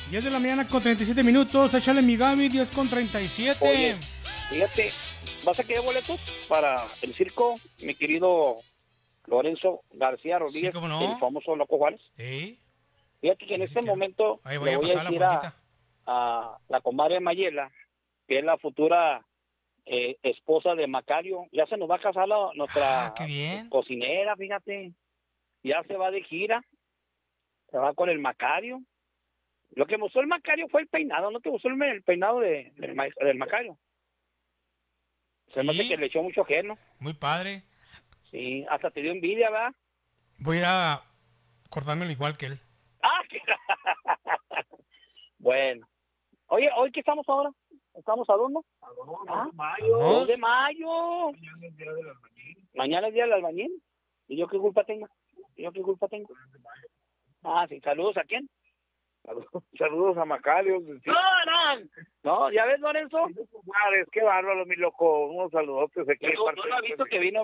10 de la mañana con 37 minutos. Échale mi Gaby, 10 con 37. Oye, fíjate, ¿vas a querer boletos para el circo, mi querido Lorenzo García Sí, Rodríguez, cómo el no. famoso Loco Juárez? Sí, Fíjate que en sí, sí este quiero. momento Ahí le voy a voy a pasar la decir fondita. a la comadre Mayela, que es la futura esposa de Macario. Ya se nos va a casar Ah, nuestra qué bien. cocinera, fíjate. Ya se va de gira, se va con el Macario. Lo que me gustó el Macario fue el peinado, ¿no te gustó el peinado del Macario? Se me hace que Sí, le echó mucho gen, ¿no? muy padre. Sí, hasta te dio envidia, ¿verdad? Voy a ir a cortármelo igual que él. Ah, bueno. Oye, ¿hoy qué estamos ahora? ¿Estamos a dónde? Ah, ¿A 2 de dos? mayo. Mañana es día del albañil. ¿Y yo qué culpa tengo? ¿Y yo qué culpa tengo? Ah, sí, saludos a quién. Saludos a Macario. Sí. No, ¿ya ves, Lorenzo? Juárez, qué bárbaro, mi loco. Unos saludotes aquí. No lo ha visto que vino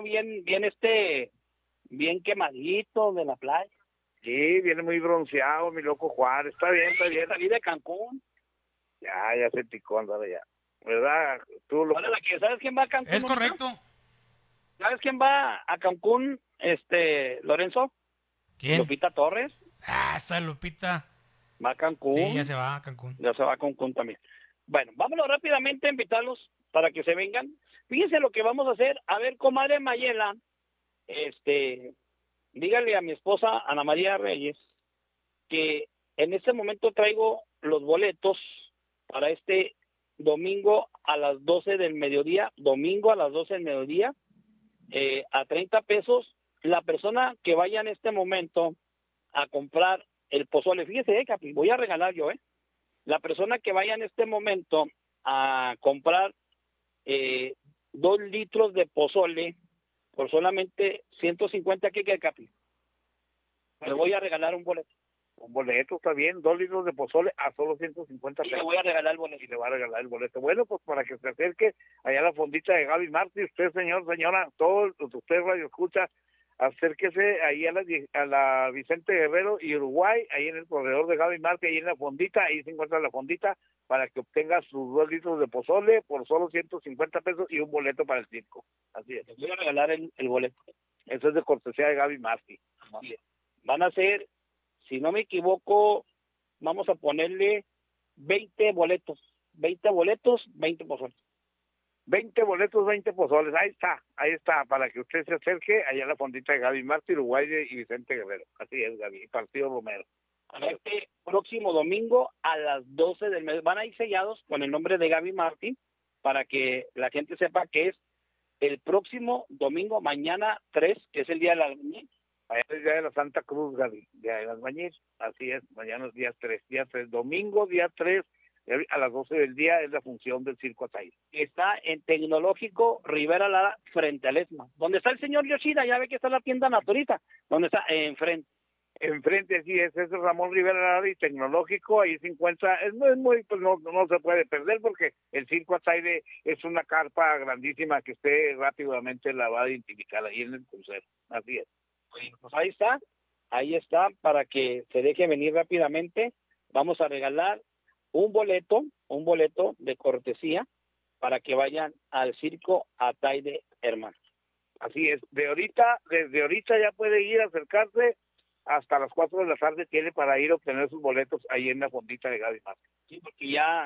bien quemadito de la playa. Sí, viene muy bronceado, mi loco Juárez. Está bien, está bien. Salí de Cancún. Ya se picó, andaba ya. ¿Verdad? Tú lo... ¿Sabes quién va a Cancún? Es correcto. ¿Sabes quién va a Cancún, Lorenzo? ¿Quién? Lupita Torres. Ah, esa Lupita. Va a Sí, ya Cancún. se va a Cancún. Ya se va a Cancún también. Bueno, vámonos rápidamente a invitarlos para que se vengan. Fíjense lo que vamos a hacer. A ver, comadre Mayela, dígale a mi esposa Ana María Reyes que en este momento traigo los boletos para este domingo a las 12 del mediodía, a 30 pesos. La persona que vaya en este momento a comprar el pozole, fíjese, Capi, voy a regalar yo, la persona que vaya en este momento a comprar 2 litros de pozole por solamente 150, ¿qué queda, Capi? Le voy a regalar un boleto. Un boleto, está bien. 2 litros de pozole a solo 150 Y pesos. le voy a regalar el boleto. Y le va a regalar el boleto. Bueno, pues para que se acerque allá a la fondita de Gaby Martí, usted, señor, señora, todos usted radio escucha, acérquese ahí a la Vicente Guerrero y Uruguay, ahí en el corredor de Gaby Martí, ahí en la fondita, ahí se encuentra la fondita, para que obtenga sus 2 litros de pozole por solo 150 pesos y un boleto para el circo. Así es. Les voy a regalar el boleto. Eso es de cortesía de Gaby Martí. Van a ser, si no me equivoco, vamos a ponerle 20 boletos. 20 boletos, 20 pozoles. 20 boletos, 20 pozoles. Ahí está, para que usted se acerque allá a la fondita de Gaby Martí, Uruguay y Vicente Guerrero. Así es, Gaby, Partido Romero. Este próximo domingo a las 12 del mes van a ir sellados con el nombre de Gaby Martín para que la gente sepa que es el próximo domingo, mañana 3, que es el día de la albañil. Allá es el día de la Santa Cruz, Gaby, día de la albañil. Así es, mañana es día 3, domingo, día 3, a las 12 del día es la función del Circo Ataide. Está en Tecnológico Rivera Lara, frente al ESMA. Donde está el señor Yoshida, ya ve que está la tienda naturista, donde está enfrente. Enfrente, así es Ramón Rivera Lara y Tecnológico, ahí se encuentra, es muy, pues no se puede perder porque el Circo Ataide es una carpa grandísima que usted rápidamente la va a identificar ahí en el crucero. Así es. Bueno, pues ahí está, para que se deje venir rápidamente. Vamos a regalar un boleto de cortesía para que vayan al Circo Ataide, hermano. Así es, desde ahorita ya puede ir a acercarse, hasta las 4 de la tarde tiene para ir a obtener sus boletos ahí en la fondita de Gaby Martí. Sí, porque ya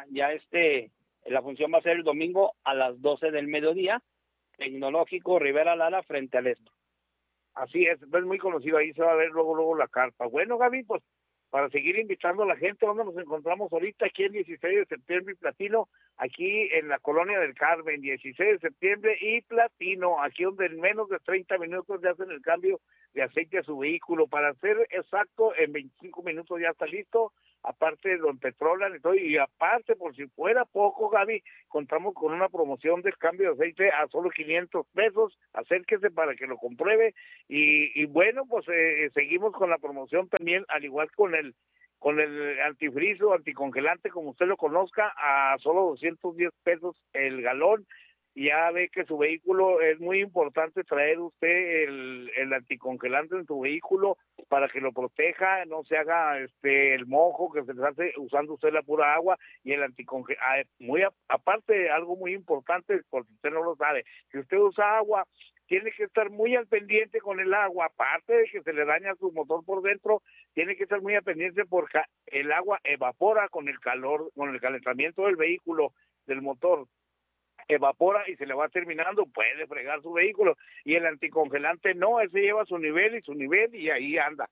la función va a ser el domingo a las 12 del mediodía, Tecnológico Rivera Lara, frente al ESMA. Así es muy conocido, ahí se va a ver luego la carpa. Bueno, Gaby, pues para seguir invitando a la gente, donde nos encontramos ahorita, aquí el 16 de septiembre y Platino, aquí en la Colonia del Carmen, 16 de septiembre y Platino, aquí donde en menos de 30 minutos ya hacen el cambio de aceite a su vehículo. Para ser exacto, en 25 minutos ya está listo, aparte lo empetrolan y todo, y aparte, por si fuera poco, Gaby, contamos con una promoción de cambio de aceite a solo 500 pesos, acérquese para que lo compruebe, y bueno, pues seguimos con la promoción también, al igual con el antifrizo, anticongelante, como usted lo conozca, a solo 210 pesos el galón. ya ve que su vehículo es muy importante traer usted el anticongelante en su vehículo para que lo proteja, no se haga el mojo que se le hace usando usted la pura agua y el anticongelante. Aparte, algo muy importante, porque usted no lo sabe, si usted usa agua, tiene que estar muy al pendiente con el agua, aparte de que se le daña su motor por dentro, tiene que estar muy al pendiente porque el agua evapora con el calor, con el calentamiento del vehículo, del motor, evapora y se le va terminando, puede fregar su vehículo, y el anticongelante no, ese lleva su nivel y ahí anda,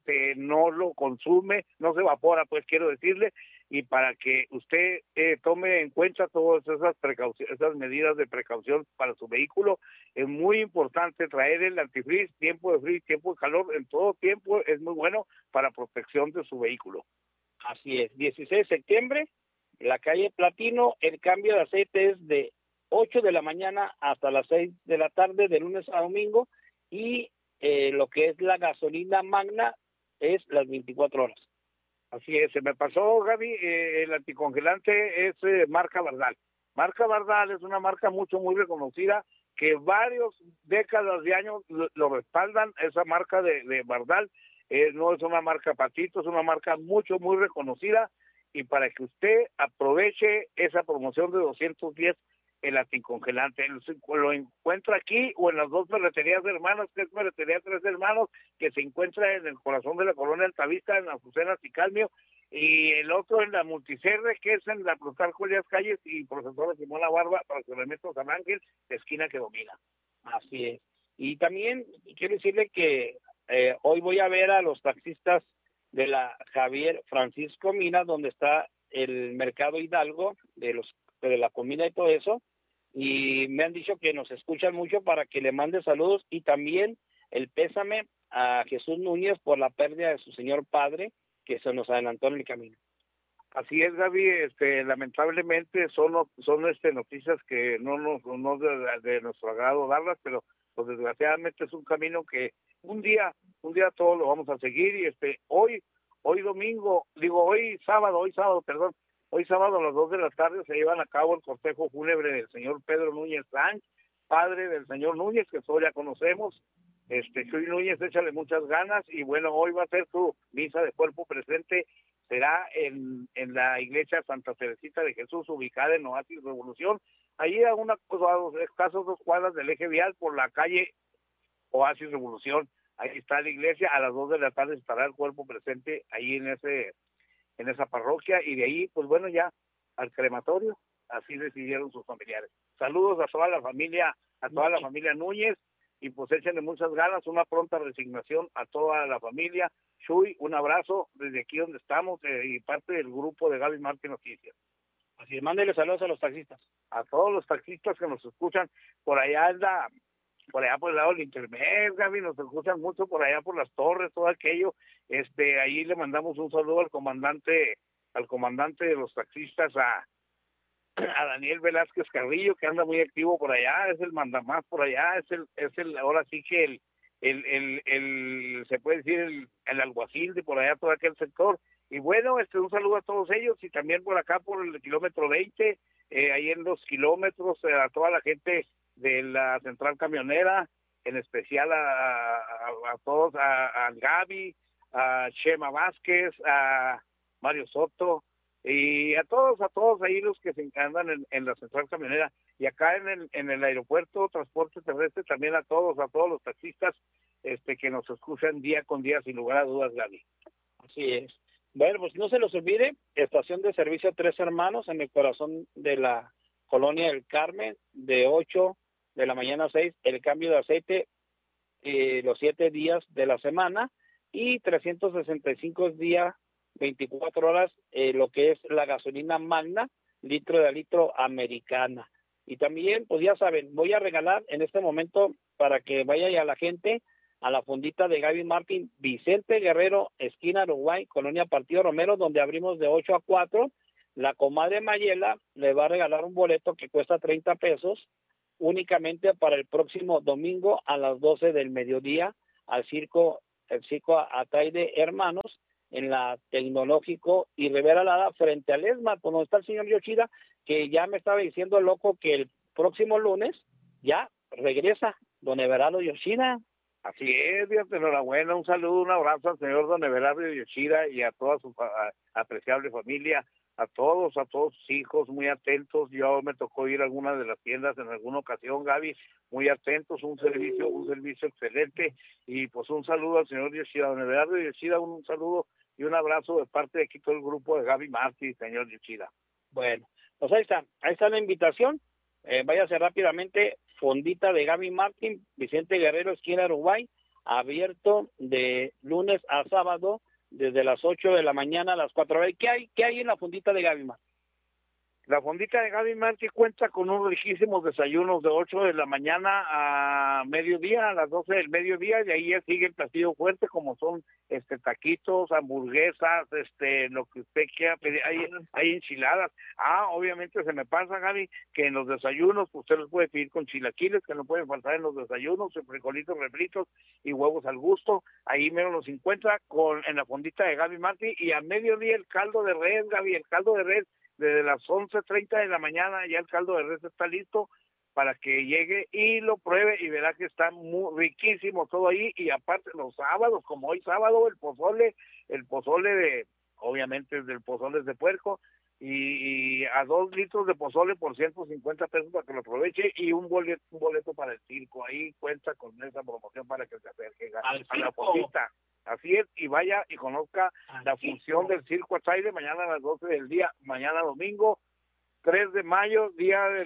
no lo consume, no se evapora, pues quiero decirle, y para que usted tome en cuenta todas esas precauciones, esas medidas de precaución para su vehículo, es muy importante traer el antifreeze, tiempo de frío, tiempo de calor, en todo tiempo es muy bueno para protección de su vehículo. Así es, 16 de septiembre, la calle Platino, el cambio de aceite es de 8 de la mañana hasta las 6 de la tarde, de lunes a domingo, y lo que es la gasolina magna es las 24 horas. Así es, se me pasó, Gaby, el anticongelante es marca Bardal. Marca Bardal es una marca muy reconocida, que varios décadas de años lo respaldan, esa marca de Bardal. No es una marca patito, es una marca muy reconocida, y para que usted aproveche esa promoción de 210 el anticongelante, lo encuentra aquí o en las dos ferreterías hermanas, que es Ferretería Tres Hermanos, que se encuentra en el corazón de la colonia Altavista, en Azucenas y Calmio, y el otro en la Multicerre, que es en la Plutarco Elías Calles y Profesor Simón La Barba, para que Ernesto San Ángel, esquina que domina. Así es. Y también quiero decirle que hoy voy a ver a los taxistas de la Javier Francisco Mina, donde está el Mercado Hidalgo, de la comida y todo eso, y me han dicho que nos escuchan mucho para que le mande saludos y también el pésame a Jesús Núñez por la pérdida de su señor padre, que se nos adelantó en el camino. Así es, Gaby, lamentablemente son noticias que no de nuestro agrado darlas, pero pues desgraciadamente es un camino que un día todos lo vamos a seguir, y hoy sábado a las 2 de la tarde se llevan a cabo el cortejo fúnebre del señor Pedro Núñez Sánchez, padre del señor Núñez, que todos ya conocemos. Chuy Núñez, échale muchas ganas, y bueno, hoy va a ser su misa de cuerpo presente, será en la iglesia Santa Teresita de Jesús, ubicada en Oasis Revolución, ahí a escasos 2 cuadras del eje vial por la calle Oasis Revolución. Ahí está la iglesia, a las 2 de la tarde estará el cuerpo presente ahí en esa parroquia, y de ahí, pues bueno, ya al crematorio, así decidieron sus familiares. Saludos a toda la familia Núñez, y pues échenle muchas ganas, una pronta resignación a toda la familia. Chuy, un abrazo desde aquí donde estamos, y parte del grupo de Gaby Martín Noticias. Así es, mándele saludos a los taxistas. A todos los taxistas que nos escuchan, por allá por el lado del Internet, Gaby, nos escuchan mucho por allá por las torres, todo aquello. Ahí le mandamos un saludo al comandante de los taxistas, a Daniel Velázquez Carrillo, que anda muy activo por allá, es el mandamás por allá, es el ahora sí que se puede decir el alguacil de por allá, todo aquel sector. Y bueno, un saludo a todos ellos, y también por acá por el kilómetro 20, ahí en los kilómetros, a toda la gente de la central camionera, en especial a todos, a Gaby, a Chema Vázquez, a Mario Soto, y a todos ahí los que se andan en la central camionera, y acá en el aeropuerto, transporte terrestre, también a todos los taxistas que nos escuchan día con día, sin lugar a dudas, Gaby. Así es. Bueno, pues no se los olvide, estación de servicio Tres Hermanos, en el corazón de la colonia del Carmen, de 8 de la mañana a 6, el cambio de aceite los 7 días de la semana, y 365 días, 24 horas, lo que es la gasolina magna, litro de litro americana. Y también, pues ya saben, voy a regalar en este momento, para que vaya a la gente, a la fondita de Gaby Martín, Vicente Guerrero, esquina Uruguay, colonia Partido Romero, donde abrimos de 8 a 4. La comadre Mayela le va a regalar un boleto que cuesta 30 pesos, únicamente para el próximo domingo a las 12 del mediodía, el circo Ataide Hermanos, en la Tecnológico y Rivera Lada, frente al ESMA, donde está el señor Yoshida, que ya me estaba diciendo loco que el próximo lunes ya regresa don Everardo Yoshida. Así es, fíjate, enhorabuena, un saludo, un abrazo al señor don Everardo Yoshida y a toda su apreciable familia, a todos sus hijos, muy atentos. Yo me tocó ir a alguna de las tiendas en alguna ocasión, Gaby, muy atentos, un servicio excelente, y pues un saludo al señor Yoshida, don Everardo Yoshida, un saludo y un abrazo de parte de aquí todo el grupo de Gaby Martí, señor Yoshida. Bueno, pues ahí está la invitación. Váyase rápidamente, fondita de Gaby Martín, Vicente Guerrero, esquina Uruguay, abierto de lunes a sábado, desde las 8 de la mañana a las 4 horas. ¿Qué hay en la fondita de Gaby Martín? La fondita de Gaby Martí cuenta con unos riquísimos desayunos de 8 de la mañana a mediodía, a las 12 del mediodía, y ahí ya sigue el platillo fuerte, como son taquitos, hamburguesas, lo que usted quiera pedir, hay enchiladas. Obviamente se me pasa, Gaby, que en los desayunos pues, usted los puede pedir con chilaquiles, que no pueden faltar en los desayunos, frijolitos refritos y huevos al gusto. Ahí menos los encuentra en la fondita de Gaby Martí, y a mediodía el caldo de res, Gaby, el caldo de res. Desde las 11:30 de la mañana ya el caldo de res está listo para que llegue y lo pruebe y verá que está muy riquísimo todo ahí. Y aparte los sábados, como hoy sábado, el pozole obviamente es del pozole de puerco, y a 2 litros de pozole por 150 pesos para que lo aproveche, y un boleto para el circo. Ahí cuenta con esa promoción para que se acerque a la posita. Así es, y vaya y conozca la función del Circo Atzaide mañana a las 12 del día, mañana domingo 3 de mayo, día de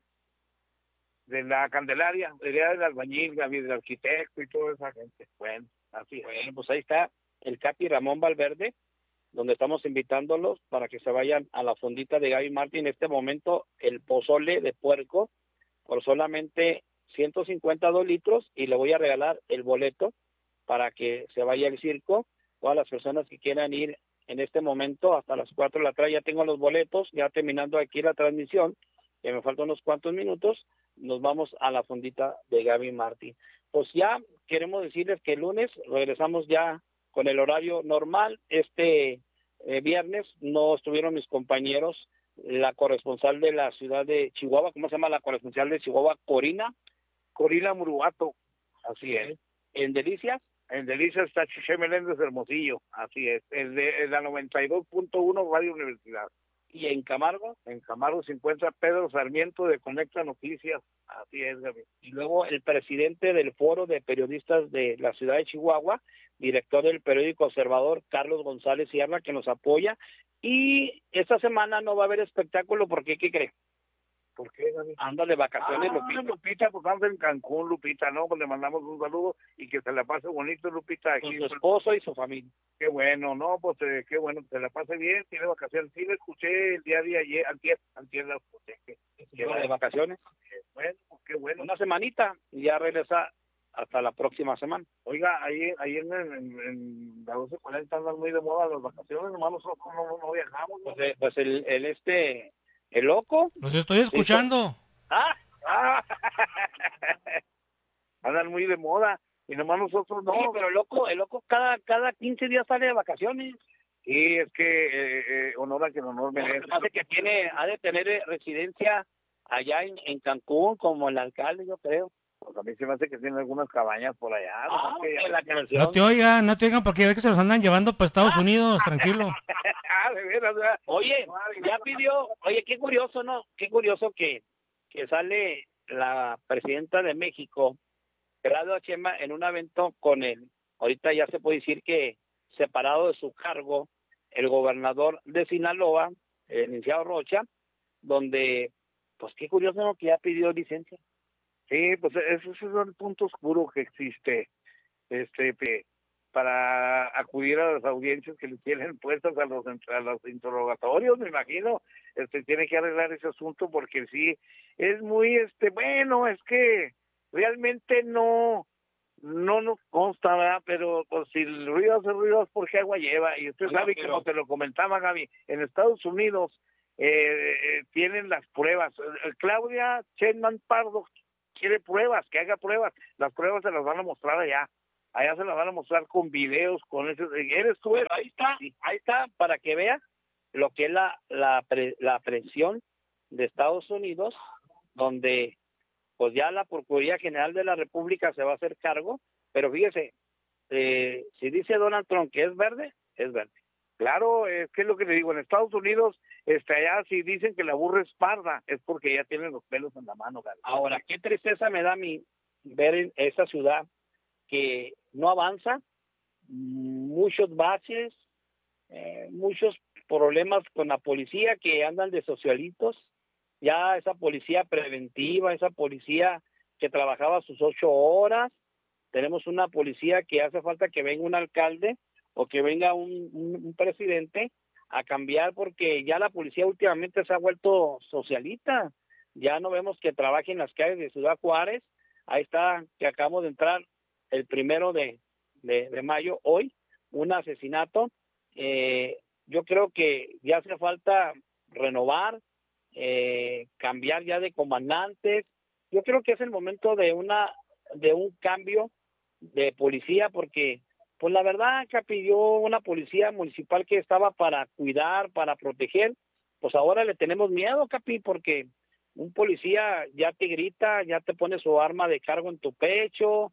la Candelaria, el día del albañil, del arquitecto y toda esa gente. Bueno, así es. Bueno, pues ahí está el Capi Ramón Valverde, donde estamos invitándolos para que se vayan a la fondita de Gaby Martí. En este momento el pozole de puerco por solamente 152 litros, y le voy a regalar el boleto para que se vaya al circo. Todas las personas que quieran ir en este momento hasta las 4 de la tarde, ya tengo los boletos, ya terminando aquí la transmisión, que me faltan unos cuantos minutos, nos vamos a la fondita de Gaby Martí. Pues ya queremos decirles que el lunes regresamos ya con el horario normal. Viernes no estuvieron mis compañeros, la corresponsal de la ciudad de Chihuahua, ¿cómo se llama la corresponsal de Chihuahua? Corina Murugato, así es. En Delicias está Chiché Meléndez Hermosillo, así es, el la 92.1 Radio Universidad. Y en Camargo se encuentra Pedro Sarmiento de Conecta Noticias, así es, Gaby. Y luego el presidente del Foro de Periodistas de la ciudad de Chihuahua, director del periódico Observador, Carlos González Sierra, que nos apoya. Y esta semana no va a haber espectáculo porque, ¿qué cree? ¿Por qué, Gaby? Anda de vacaciones, Lupita, pues anda en Cancún, Lupita, ¿no? Pues le mandamos un saludo y que se la pase bonito, Lupita. Aquí con su esposo y su familia. Qué bueno, ¿no? Pues qué bueno, que se la pase bien, tiene vacaciones. Sí, le escuché el día de ayer, antier la escuché. Que va de vacaciones. Bueno, pues qué bueno. Una semanita y ya regresa hasta la próxima semana. Oiga, ahí en la 1240 andan muy de moda las vacaciones, nomás nosotros no viajamos, ¿no? Pues el loco. Los estoy escuchando. Andan muy de moda y nomás nosotros no. Sí, pero el loco cada 15 días sale de vacaciones. Y es que honor a quien honor merece. Lo que pasa es que ha de tener residencia allá en Cancún, como el alcalde, yo creo. Pues a mí se me hace que tiene algunas cabañas por allá. No te oigan porque ve que se los andan llevando para Estados Unidos, tranquilo. De veras, ¿verdad? Oye, ya pidió, qué curioso, ¿no? Qué curioso que sale la presidenta de México, Claudia Sheinbaum, en un evento con ahorita ya se puede decir que separado de su cargo, el gobernador de Sinaloa, el licenciado Rocha, donde, pues qué curioso, ¿no? Que ya pidió licencia. Sí, pues ese es el punto oscuro que existe, para acudir a las audiencias que le tienen puestas a los interrogatorios, me imagino. Tiene que arreglar ese asunto porque sí es muy bueno, es que realmente no nos consta, ¿verdad? Pero pues si el ruido hace ruido, ¿por qué agua lleva? Y usted sabe, como te lo comentaba, Gaby, en Estados Unidos tienen las pruebas. Claudia Sheinbaum Pardo quiere pruebas, que haga pruebas. Las pruebas se las van a mostrar allá se las van a mostrar con videos, con eso. ¿Eres tú? Pero ahí está, para que vea lo que es la presión de Estados Unidos donde pues ya la Procuraduría General de la República se va a hacer cargo, pero fíjese, si dice Donald Trump que es verde, es verde. Claro, es que es lo que le digo, en Estados Unidos, allá si dicen que la burra es parda, es porque ya tienen los pelos en la mano, Gaby. Ahora, qué tristeza me da a mí ver en esa ciudad que no avanza, muchos baches, muchos problemas con la policía que andan de socialitos, ya esa policía preventiva, esa policía que trabajaba sus 8 horas, tenemos una policía que hace falta que venga un alcalde o que venga un presidente a cambiar, porque ya la policía últimamente se ha vuelto socialita, ya no vemos que trabaje en las calles de Ciudad Juárez. Ahí está, que acabamos de entrar el 1 de mayo, hoy, un asesinato. Yo creo que ya hace falta renovar, cambiar ya de comandantes. Yo creo que es el momento de un cambio de policía, porque pues la verdad que pidió una policía municipal que estaba para cuidar, para proteger, pues ahora le tenemos miedo, Capi, porque un policía ya te grita, ya te pone su arma de cargo en tu pecho,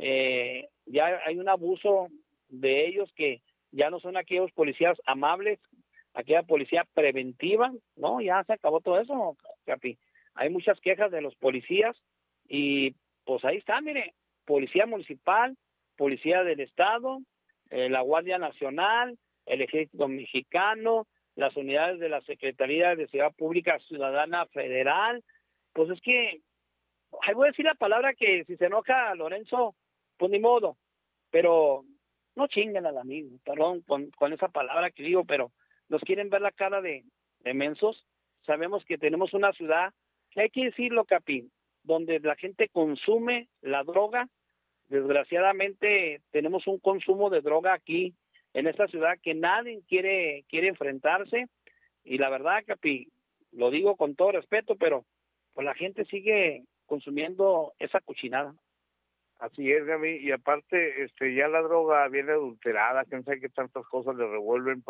ya hay un abuso de ellos, que ya no son aquellos policías amables, aquella policía preventiva, ¿no? Ya se acabó todo eso, Capi. Hay muchas quejas de los policías y pues ahí está, mire, policía municipal, policía del estado, la Guardia Nacional, el Ejército Mexicano, las unidades de la Secretaría de Seguridad Pública Ciudadana Federal. Pues es que, ahí voy a decir la palabra que si se enoja Lorenzo, pues ni modo, pero no chinguen al amigo, perdón con esa palabra que digo, pero nos quieren ver la cara de mensos. Sabemos que tenemos una ciudad, que hay que decirlo, Capi, donde la gente consume la droga. Desgraciadamente tenemos un consumo de droga aquí en esta ciudad que nadie quiere enfrentarse, y la verdad, Capi, lo digo con todo respeto, pero pues la gente sigue consumiendo esa cochinada. Así es, Gaby, y aparte, ya la droga viene adulterada, quién sabe qué tantas cosas le revuelven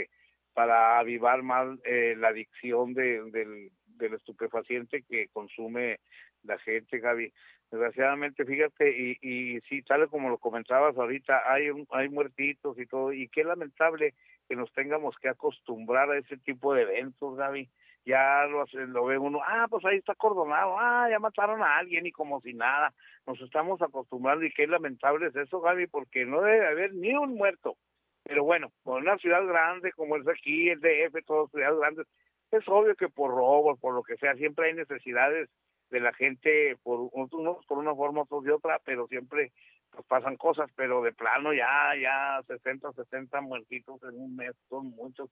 para avivar más la adicción del estupefaciente que consume la gente, Gaby. Desgraciadamente, fíjate, y sí, tal como lo comentabas ahorita, hay muertitos y todo, y qué lamentable que nos tengamos que acostumbrar a ese tipo de eventos, Gaby. Ya lo ve uno, pues ahí está acordonado, ya mataron a alguien y como si nada. Nos estamos acostumbrando y qué lamentable es eso, Gaby, porque no debe haber ni un muerto. Pero bueno, con una ciudad grande como es aquí, el DF, todas ciudades grandes, es obvio que por robos, por lo que sea, siempre hay necesidades de la gente, unos por una forma, otros de otra, pero siempre pues pasan cosas, pero de plano ya 60 muertitos en un mes, son muchos.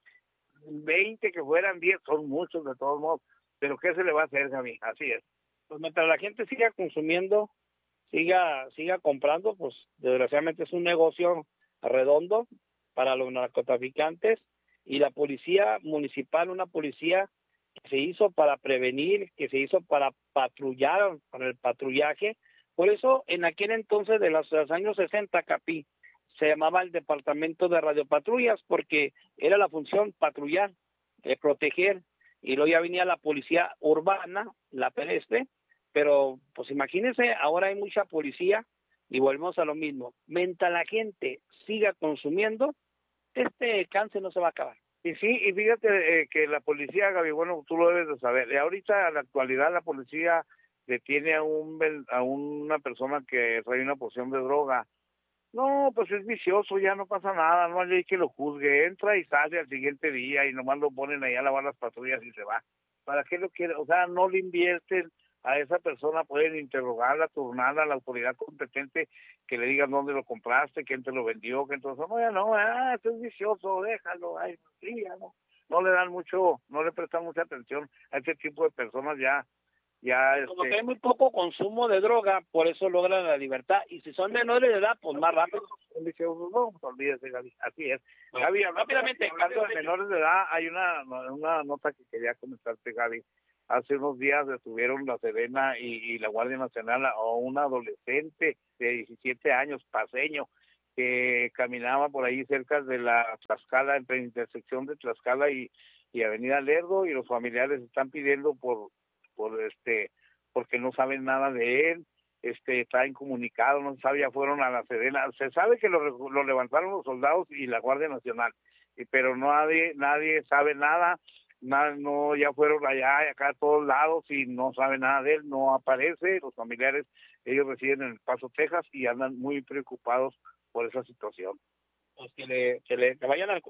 20 que fueran 10 son muchos de todos modos, pero ¿qué se le va a hacer, Gaby? Así es. Pues mientras la gente siga consumiendo, siga comprando, pues desgraciadamente es un negocio redondo para los narcotraficantes, y la policía municipal, una policía que se hizo para prevenir, que se hizo para patrullar, para el patrullaje. Por eso en aquel entonces de los años 60, Capi, se llamaba el Departamento de Radiopatrullas, porque era la función patrullar, proteger, y luego ya venía la policía urbana, la pedestre, pero pues imagínense, ahora hay mucha policía y volvemos a lo mismo. Mientras la gente siga consumiendo, este cáncer no se va a acabar. Y sí, y fíjate que la policía, Gaby, bueno, tú lo debes de saber, ahorita en la actualidad la policía detiene a una persona que trae una porción de droga. No, pues es vicioso, ya no pasa nada, no hay ley que lo juzgue, entra y sale al siguiente día y nomás lo ponen ahí a lavar las patrullas y se va. ¿Para qué lo quiere? O sea, no le invierten a esa persona, pueden interrogarla, turnarla a la autoridad competente, que le digan dónde lo compraste, quién te lo vendió, que entonces, esto es vicioso, déjalo, sí, ya no le dan mucho, no le prestan mucha atención a este tipo de personas ya. Como que hay muy poco consumo de droga, por eso logran la libertad, y si son menores de edad, pues más rápido. No, olvídese, Gaby, así es. Gaby, rápidamente, hablando de menores de edad, hay una nota que quería comentarte, Gaby. Hace unos días detuvieron la Sedena y la Guardia Nacional a un adolescente de 17 años, paseño, que caminaba por ahí cerca de la Tlaxcala, entre intersección de Tlaxcala y Avenida Lerdo, y los familiares están pidiendo por porque no saben nada de él. Está incomunicado, no se sabe, ya fueron a la Sedena. Se sabe que lo levantaron los soldados y la Guardia Nacional, pero nadie sabe nada. No, ya fueron allá y acá a todos lados y no sabe nada de él, no aparece. Los familiares, ellos residen en El Paso, Texas, y andan muy preocupados por esa situación. Pues que vayan al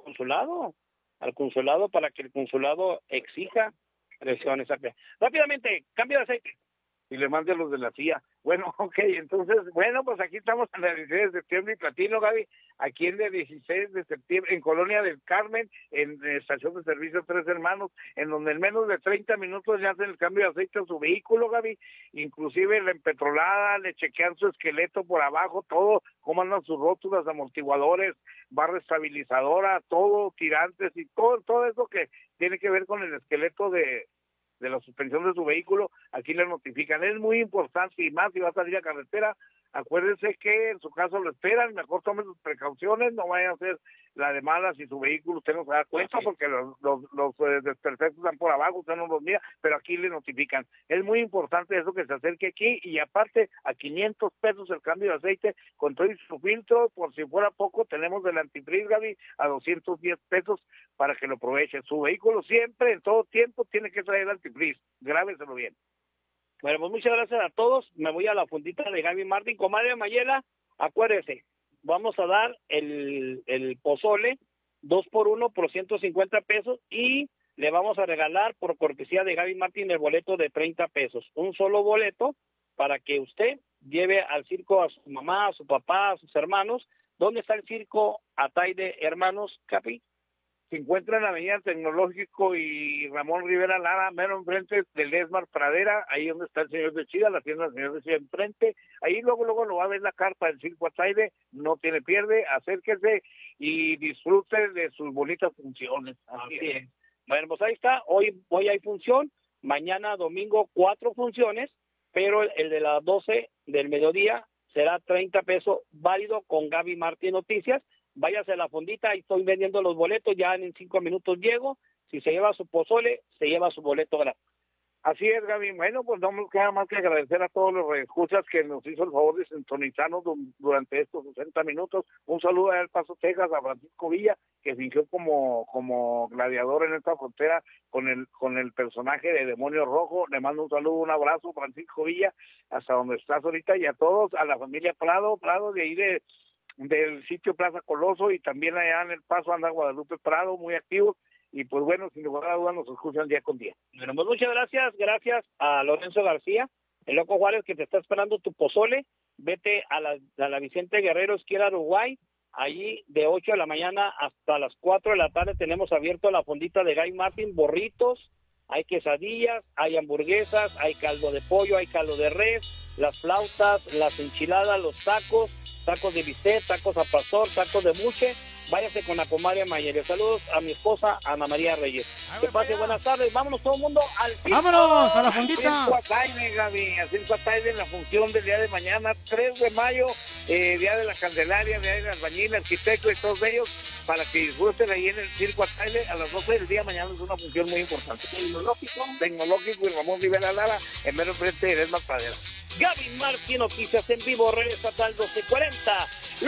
consulado para que el consulado exija presiones. Rápidamente, cambio de aceite. Y le mande los de la CIA. Bueno, ok, entonces, bueno, pues aquí estamos en el 16 de septiembre y Platino, Gaby, aquí en el 16 de septiembre, en Colonia del Carmen, en estación de servicio Tres Hermanos, en donde en menos de 30 minutos ya hacen el cambio de aceite a su vehículo, Gaby, inclusive la empetrolada, le chequean su esqueleto por abajo, todo, cómo andan sus rótulas, amortiguadores, barra estabilizadora, todo, tirantes y todo eso que tiene que ver con el esqueleto de la suspensión de su vehículo, aquí le notifican. Es muy importante, y más si va a salir a carretera, acuérdense que en su caso lo esperan, mejor tome sus precauciones, no vaya a hacer la de malas si su vehículo usted no se da cuenta, porque los desperfectos están por abajo, usted no los mira, pero aquí le notifican. Es muy importante eso, que se acerque aquí, y aparte a 500 pesos el cambio de aceite con todo y su filtro. Por si fuera poco, tenemos del antifreeze, Gaby, a 210 pesos para que lo aproveche. Su vehículo siempre, en todo tiempo, tiene que traer antifreeze, grábeselo bien. Bueno, pues muchas gracias a todos. Me voy a la fundita de Gaby Martín. Comadre Mayela, acuérdese, vamos a dar el pozole 2x1 por 150 pesos y le vamos a regalar por cortesía de Gaby Martín el boleto de 30 pesos. Un solo boleto para que usted lleve al circo a su mamá, a su papá, a sus hermanos. ¿Dónde está el circo Ataide Hermanos, Capi? Se encuentra en la avenida Tecnológico y Ramón Rivera Lara, mero enfrente del Esmar Pradera, ahí donde está el señor de Chida, la tienda del señor de Chida enfrente. Ahí luego lo va a ver la carpa del circo Ataide, no tiene pierde, acérquese y disfrute de sus bonitas funciones. Así es. Bueno, pues ahí está, hoy hay función, mañana domingo 4 funciones, pero el de las 12 del mediodía será 30 pesos, válido con Gaby Martín Noticias. Váyase a la fondita, ahí estoy vendiendo los boletos, ya en 5 minutos llego. Si se lleva su pozole, se lleva su boleto gratis. Así es, Gaby. Bueno, pues no me queda más que agradecer a todos los escuchas que nos hizo el favor de sintonizarnos durante estos 60 minutos. Un saludo a El Paso, Texas, a Francisco Villa, que fingió como gladiador en esta frontera con el personaje de Demonio Rojo. Le mando un saludo, un abrazo, Francisco Villa, hasta donde estás ahorita, y a todos, a la familia Prado de ahí del sitio Plaza Coloso, y también allá en El Paso anda Guadalupe Prado, muy activos. Y pues bueno, sin lugar a dudas nos escuchan día con día. Bueno, pues muchas gracias a Lorenzo García, el Loco Juárez, que te está esperando tu pozole. Vete a la Vicente Guerrero, esquina Uruguay, allí de 8 de la mañana hasta las 4 de la tarde tenemos abierto la fondita de Gaby Martín, burritos, hay quesadillas, hay hamburguesas, hay caldo de pollo, hay caldo de res, las flautas, las enchiladas, los tacos de bistec, tacos a pastor, tacos de buche. Váyase con la comadre Mayela. Saludos a mi esposa Ana María Reyes. Que pase buenas tardes. Vámonos todo el mundo al circo. ¡Vámonos a la fondita! Circo Ataide, Gaby. Al Circo Ataide en la función del día de mañana, 3 de mayo, Día de la Candelaria, Día del Albañil, Arquitecto y todos ellos, para que disfruten ahí en el Circo Ataide a las 12 del día. Mañana es una función muy importante. Tecnológico y Ramón Rivera Lara, en mero frente de Esma Pradera. Gaby Martín, noticias en vivo, redes estatal 1240.